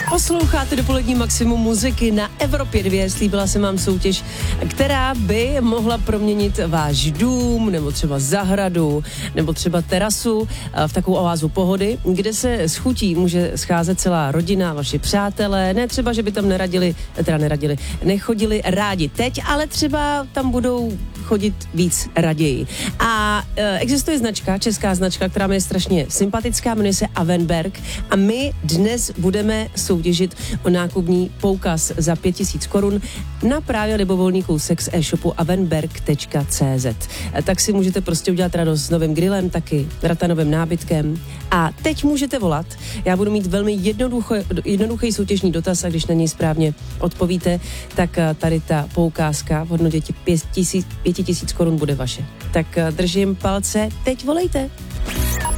Posloucháte dopolední maximum muziky na Evropě 2. Slíbila jsem vám soutěž, která by mohla proměnit váš dům, nebo třeba zahradu, nebo třeba terasu v takovou oázu pohody, kde se s chutí může scházet celá rodina, vaši přátelé. Ne třeba, že by tam nechodili rádi teď, ale třeba tam budou chodit víc raději. A existuje značka, česká značka, která mi je strašně sympatická, jmenuje se Avenberg a my dnes budeme soutěžit o nákupní poukaz za 5000 korun na právě libovolný kousek z e-shopu avenberg.cz. Tak si můžete prostě udělat radost s novým grillem, taky ratanovým nábytkem. A teď můžete volat. Já budu mít velmi jednoduchý soutěžní dotaz a když na něj správně odpovíte, tak tady ta poukázka v hodnotě 5000 korun bude vaše. Tak držím palce, teď volejte.